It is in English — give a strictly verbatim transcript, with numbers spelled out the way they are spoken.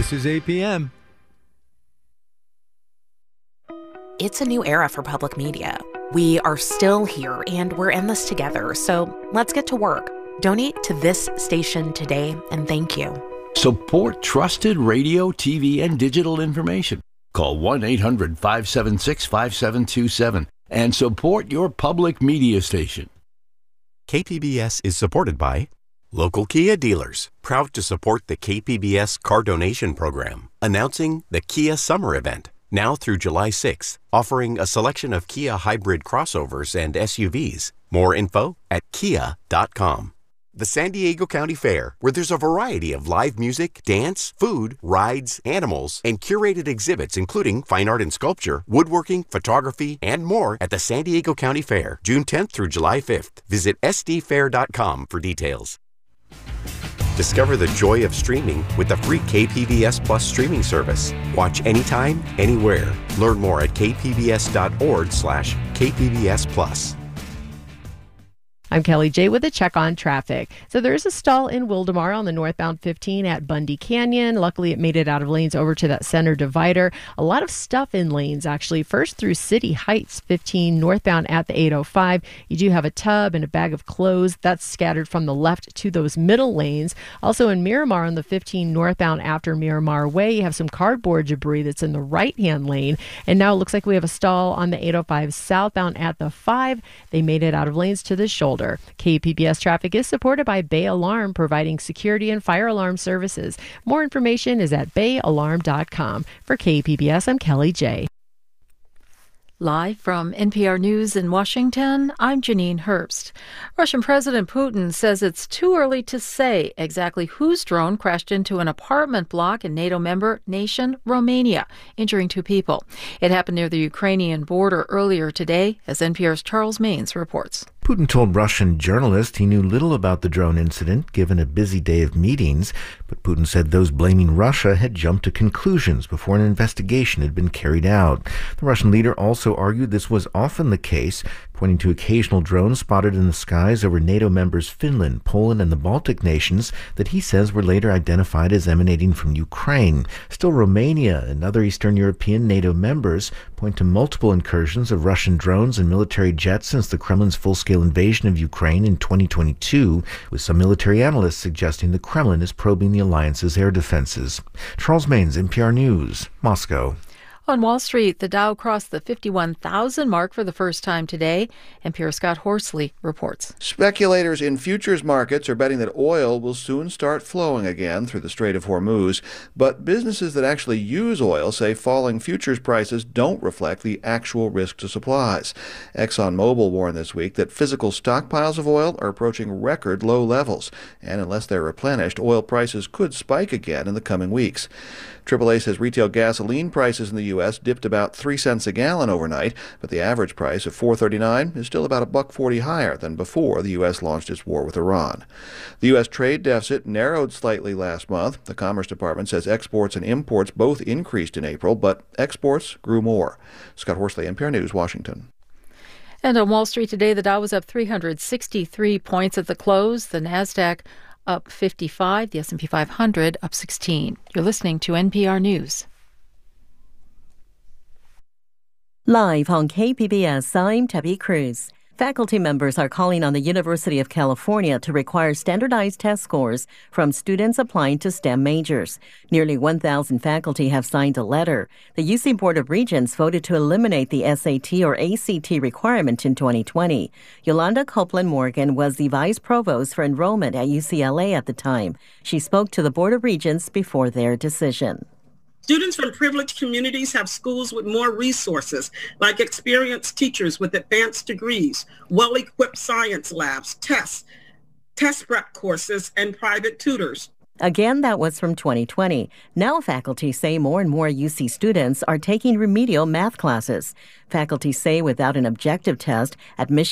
This is eight p.m. It's a new era for public media. We are still here, and we're in this together, so let's get to work. Donate to this station today, and thank you. Support trusted radio, T V, and digital information. Call one eight hundred five seven six five seven two seven and support your public media station. K P B S is supported by local Kia dealers, proud to support the K P B S Car Donation Program, announcing the Kia Summer Event, now through July sixth, offering a selection of Kia hybrid crossovers and S U Vs. More info at kia dot com. The San Diego County Fair, where there's a variety of live music, dance, food, rides, animals, and curated exhibits including fine art and sculpture, woodworking, photography, and more at the San Diego County Fair, June tenth through July fifth. Visit s d fair dot com for details. Discover the joy of streaming with the free K P B S Plus streaming service. Watch anytime, anywhere. Learn more at k p b s dot org slash k p b s plus. I'm Kelly J with a check on traffic. So there is a stall in Wildomar on the northbound fifteen at Bundy Canyon. Luckily, it made it out of lanes over to that center divider. A lot of stuff in lanes, actually. First through City Heights fifteen northbound at the eight oh five. You do have a tub and a bag of clothes. That's scattered from the left to those middle lanes. Also in Miramar on the fifteen northbound after Miramar Way, you have some cardboard debris that's in the right-hand lane. And now it looks like we have a stall on the eight oh five southbound at the five. They made it out of lanes to the shoulder. K P B S traffic is supported by Bay Alarm, providing security and fire alarm services. More information is at bay alarm dot com. For K P B S, I'm Kelly J. Live from N P R News in Washington, I'm Janine Herbst. Russian President Putin says it's too early to say exactly whose drone crashed into an apartment block in NATO member nation Romania, injuring two people. It happened near the Ukrainian border earlier today, as N P R's Charles Maines reports. Putin told Russian journalists he knew little about the drone incident, given a busy day of meetings, but Putin said those blaming Russia had jumped to conclusions before an investigation had been carried out. The Russian leader also argued this was often the case, pointing to occasional drones spotted in the skies over NATO members Finland, Poland, and the Baltic nations that he says were later identified as emanating from Ukraine. Still, Romania and other Eastern European NATO members point to multiple incursions of Russian drones and military jets since the Kremlin's full-scale invasion of Ukraine in twenty twenty-two, with some military analysts suggesting the Kremlin is probing the alliance's air defenses. Charles Maines, N P R News, Moscow. On Wall Street, the Dow crossed the fifty-one thousand mark for the first time today. N P R's Scott Horsley reports. Speculators in futures markets are betting that oil will soon start flowing again through the Strait of Hormuz. But businesses that actually use oil say falling futures prices don't reflect the actual risk to supplies. ExxonMobil warned this week that physical stockpiles of oil are approaching record low levels. And unless they're replenished, oil prices could spike again in the coming weeks. triple A says retail gasoline prices in the U S dipped about three cents a gallon overnight, but the average price of four thirty-nine is still about a buck forty higher than before the U S launched its war with Iran. The U S trade deficit narrowed slightly last month. The Commerce Department says exports and imports both increased in April, but exports grew more. Scott Horsley, N P R News, Washington. And on Wall Street today, the Dow was up three hundred sixty-three points at the close. The Nasdaq up fifty-five, the S and P five hundred up sixteen. You're listening to N P R News. Live on K P B S, I'm Debbie Cruz. Faculty members are calling on the University of California to require standardized test scores from students applying to STEM majors. Nearly one thousand faculty have signed a letter. The U C Board of Regents voted to eliminate the S A T or A C T requirement in twenty twenty. Yolanda Copeland Morgan was the vice provost for enrollment at U C L A at the time. She spoke to the Board of Regents before their decision. Students from privileged communities have schools with more resources, like experienced teachers with advanced degrees, well-equipped science labs, tests, test prep courses, and private tutors. Again, that was from twenty twenty. Now faculty say more and more U C students are taking remedial math classes. Faculty say without an objective test, admission